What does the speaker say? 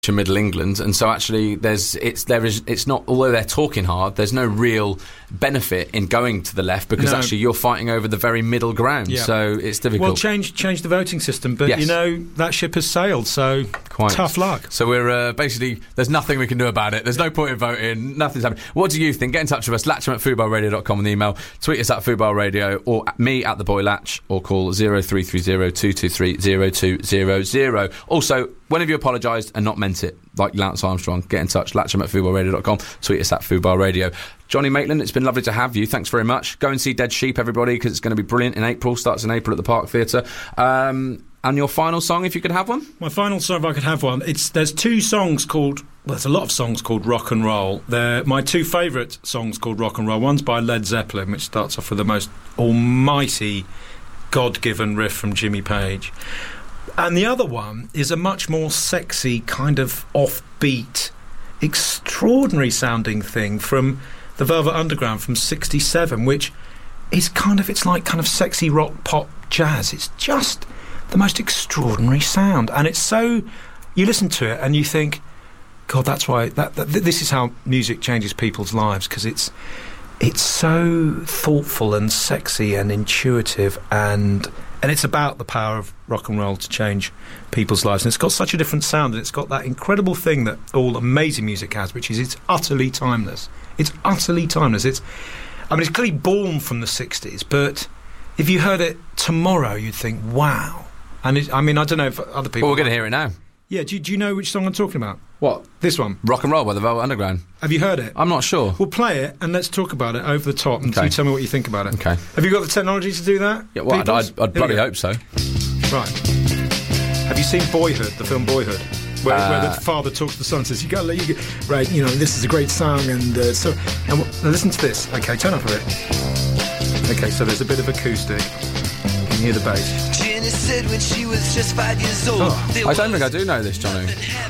Middle England, and so actually it's not, although they're talking hard, there's no real benefit in going to the left, because actually you're fighting over the very middle ground. So it's difficult. Well, change the voting system, but Yes. that ship has sailed, so tough luck. So we're basically, there's nothing we can do about it. There's no point in voting, nothing's happening. What do you think? Get in touch with us, latcham@footballradio.com on the email, tweet us at Football Radio, or me at the Boy Latch, or call 0330 223 0200. Also, when have you apologised and not meant it, like Lance Armstrong? Get in touch, latcham@footballradio.com, tweet us at Football Radio. Johnny Maitland, it's been lovely to have you. Thanks very much. Go and see Dead Sheep, everybody, because it's going to be brilliant in April. Starts in April at the Park Theatre. And your final song, if you could have one? My final song, if I could have one, there's two songs called... Well, there's a lot of songs called rock and roll. They're my two favourite songs called rock and roll. One's by Led Zeppelin, which starts off with the most almighty, God-given riff from Jimmy Page. And the other one is a much more sexy, kind of offbeat, extraordinary sounding thing from the Velvet Underground from '67, which is it's like sexy rock, pop, jazz. It's just the most extraordinary sound, and it's so, you listen to it and you think, God, that's why this is how music changes people's lives, because it's so thoughtful and sexy and intuitive, and it's about the power of rock and roll to change people's lives. And it's got such a different sound, and it's got that incredible thing that all amazing music has, which is it's utterly timeless. It's utterly timeless. It's clearly born from the 60s, but if you heard it tomorrow, you'd think, wow. And I don't know if other people... Well, we're going to hear it now. Yeah, do you know which song I'm talking about? What? This one. Rock and Roll by the Velvet Underground. Have you heard it? I'm not sure. We'll play it and let's talk about it over the top, and you tell me what you think about it. Okay. Have you got the technology to do that? Yeah, well, I'd bloody hope so. Right. Have you seen Boyhood, the film Boyhood? Where the father talks to the son and says, right, this is a great song, and now listen to this. Okay, turn up a bit. Okay, so there's a bit of acoustic. You can hear the bass. Jenny said when she was just 5 years old. I don't think I do know this, Johnny.